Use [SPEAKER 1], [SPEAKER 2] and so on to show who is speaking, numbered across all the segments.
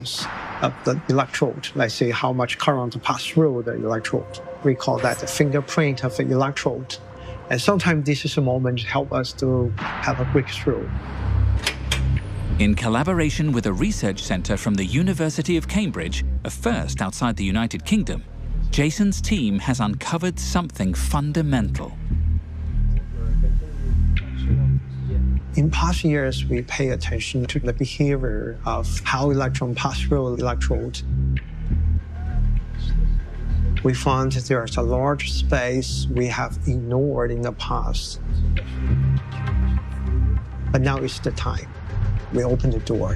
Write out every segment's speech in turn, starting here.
[SPEAKER 1] of the electrode. Let's say how much current pass through the electrode. We call that the fingerprint of the electrode. And sometimes this is a moment to help us to have a breakthrough.
[SPEAKER 2] In collaboration with a research centre from the University of Cambridge, a first outside the United Kingdom, Jason's team has uncovered something fundamental.
[SPEAKER 1] In past years, we pay attention to the behavior of how electrons pass through the electrode. We found that there's a large space we have ignored in the past. But now is the time. We open the door.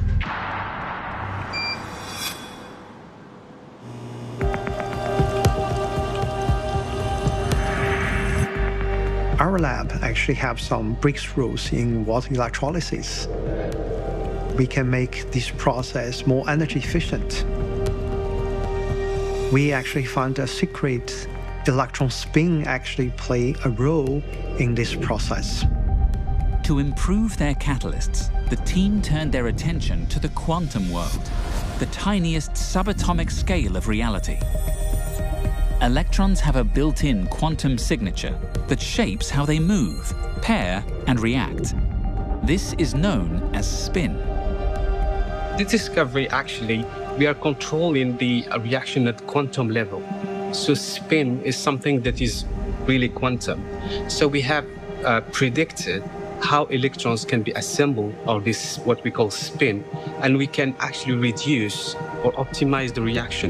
[SPEAKER 1] Our lab actually have some breakthroughs in water electrolysis. We can make this process more energy efficient. We actually found a secret electron spin actually play a role in this process.
[SPEAKER 2] To improve their catalysts, the team turned their attention to the quantum world, the tiniest subatomic scale of reality. Electrons have a built-in quantum signature that shapes how they move, pair, and react. This is known as spin.
[SPEAKER 3] This discovery, actually, we are controlling the reaction at quantum level. So spin is something that is really quantum. So we have predicted how electrons can be assembled, or this what we call spin, and we can actually reduce or optimize the reaction.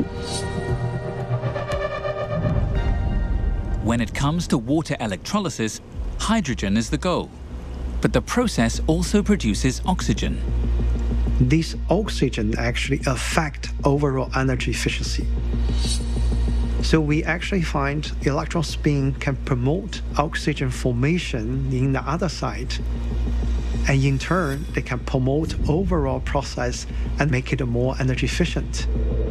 [SPEAKER 2] When it comes to water electrolysis, hydrogen is the goal. But the process also produces oxygen.
[SPEAKER 1] This oxygen actually affects overall energy efficiency. So we actually find electron spin can promote oxygen formation in the other side. And in turn, they can promote overall process and make it more energy efficient.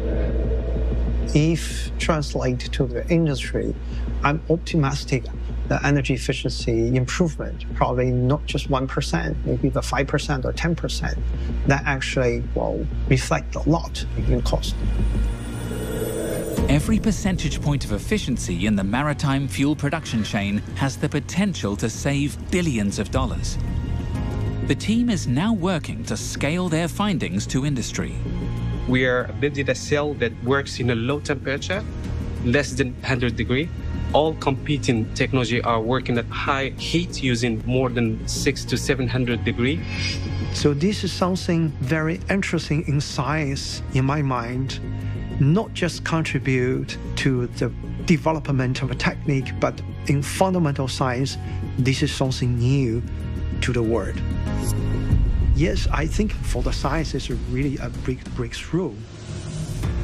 [SPEAKER 1] If translated to the industry, I'm optimistic the energy efficiency improvement, probably not just 1%, maybe the 5% or 10%, that actually will reflect a lot in cost.
[SPEAKER 2] Every percentage point of efficiency in the maritime fuel production chain has the potential to save billions of dollars. The team is now working to scale their findings to industry.
[SPEAKER 3] We are building a cell that works in a low temperature, less than 100 degrees. All competing technology are working at high heat using more than 600 to 700 degrees.
[SPEAKER 1] So this is something very interesting in science, in my mind, not just contribute to the development of a technique, but in fundamental science, this is something new to the world. Yes, I think for the science, it's really a breakthrough.